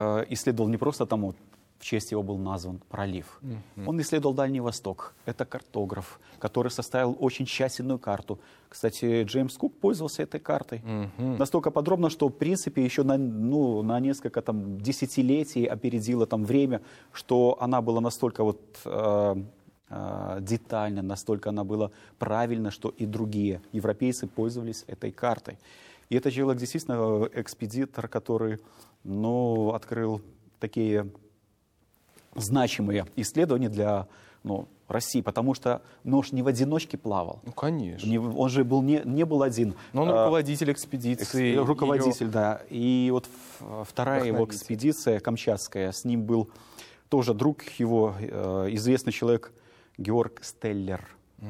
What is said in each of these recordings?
исследовал не просто там, вот, в честь его был назван пролив. Он исследовал Дальний Восток. Это картограф, который составил очень тщательную карту. Кстати, Джеймс Кук пользовался этой картой. Настолько подробно, что, в принципе, еще на несколько там, десятилетий опередила там время, что она была настолько вот, детальна, настолько она была правильна, что и другие европейцы пользовались этой картой. И это человек действительно экспедитор, который открыл такие значимые исследования для России, потому что нож не в одиночке плавал. Ну, конечно. Он же был, не был один. Но он руководитель экспедиции. Руководитель, да. И вот вторая его экспедиция, камчатская, с ним был тоже друг его, известный человек Георг Стеллер.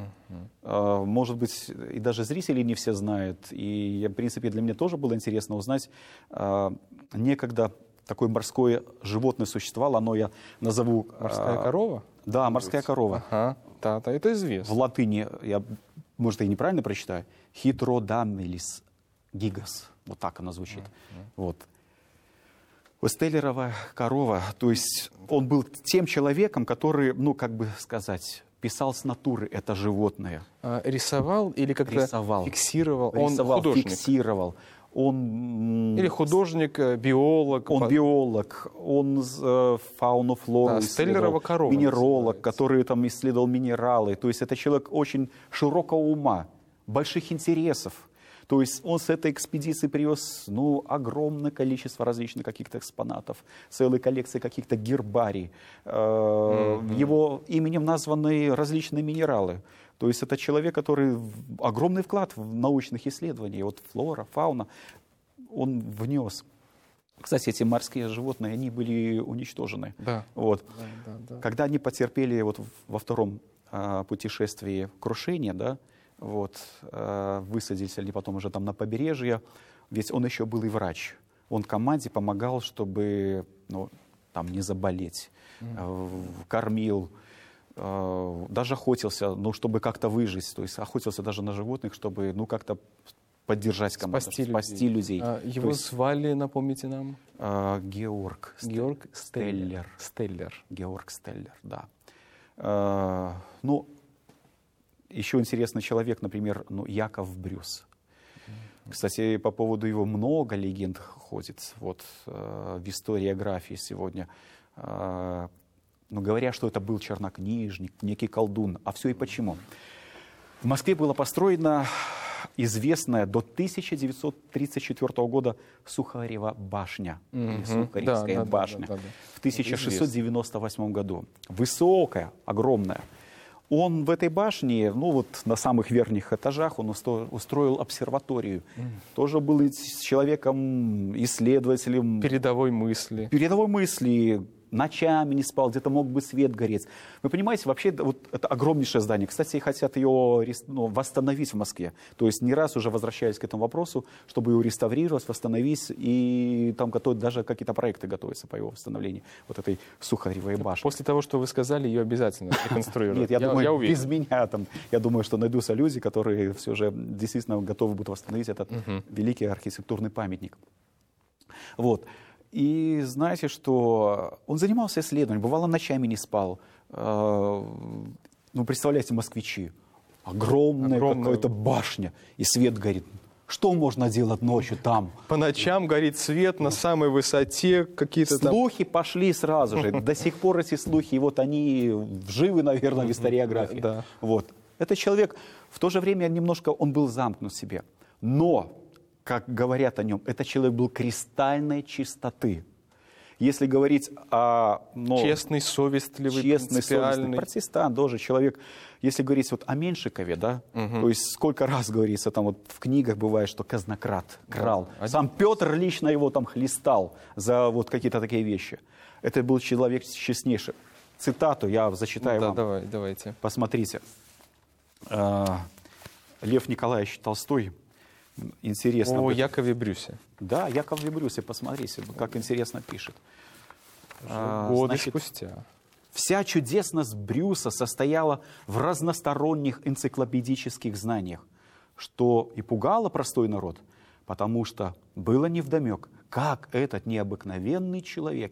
Может быть, и даже зрители не все знают. И, в принципе, для меня тоже было интересно узнать. Некогда такое морское животное существовало, оно я назову... Морская корова? Да, морская корова. Ага, да, это известно. В латыни, я, может, и неправильно прочитаю, Hydrodamnelis gigas. Вот так она звучит. Вот. Стеллерова корова, то есть он был тем человеком, который, как бы сказать, писал с натуры это животное. Рисовал или как-то фиксировал? Он художник? Фиксировал. Он... Или художник, биолог. Он биолог, он фауну, флору исследовал, корова, минералог, который там исследовал минералы. То есть это человек очень широкого ума, больших интересов. То есть он с этой экспедиции привез огромное количество различных каких-то экспонатов, целые коллекции каких-то гербарий. Его именем названы различные минералы. То есть это человек, который огромный вклад в научных исследований. Вот флора, фауна он внес. Кстати, эти морские животные, они были уничтожены. Да. Вот. Да. Когда они потерпели вот во втором путешествии крушение, да, вот, высадились они потом уже там на побережье, ведь он еще был и врач. Он команде помогал, чтобы там не заболеть, кормил, даже охотился, чтобы как-то выжить, то есть охотился даже на животных, чтобы как-то поддержать команду, спасти людей. Его звали, напомните нам? Георг Стеллер. Георг Стеллер, да. Еще интересный человек, например, Яков Брюс. Кстати, по поводу его много легенд ходит вот, в историографии сегодня. Говорят, что это был чернокнижник, некий колдун. А все и почему? В Москве была построена известная до 1934 года Сухарева башня. Или Сухаревская башня. В 1698 году. Высокая, огромная. Он в этой башне, на самых верхних этажах, он устроил обсерваторию. Тоже был человеком, исследователем. Передовой мысли. Ночами не спал, где-то мог бы свет гореть. Вы понимаете, вообще вот это огромнейшее здание. Кстати, хотят его восстановить в Москве. То есть не раз уже возвращались к этому вопросу, чтобы его реставрировать, восстановить. И там даже какие-то проекты готовятся по его восстановлению. Вот этой Сухаревой башни. После того, что вы сказали, ее обязательно реконструируют. Нет, я думаю, без меня там, я думаю, что найдутся люди, которые все же действительно готовы будут восстановить этот великий архитектурный памятник. Вот. И знаете, что он занимался исследованием, бывало, ночами не спал. Представляете, москвичи, огромная какая-то башня, и свет горит. Что можно делать ночью там? По ночам горит свет на самой высоте, какие-то слухи пошли сразу же. До сих пор эти слухи, вот они живы, наверное, в историографии. Да. Вот. Этот человек, в то же время немножко он был замкнут в себе. Но как говорят о нем, этот человек был кристальной чистоты. Если говорить о... честный, совестливый, принципиальный. Протестант, тоже человек. Если говорить о Меншикове, да, то есть сколько раз говорится, там в книгах бывает, что казнократ, крал. Да. Сам Петр лично его там хлестал за какие-то такие вещи. Это был человек честнейший. Цитату я зачитаю вам. Давайте. Посмотрите. Лев Николаевич Толстой. Интересно. О Якове Брюсе. Да, Якове Брюсе, посмотрите, как интересно пишет. Годы спустя. Вся чудесность Брюса состояла в разносторонних энциклопедических знаниях, что и пугало простой народ, потому что было невдомек, как этот необыкновенный человек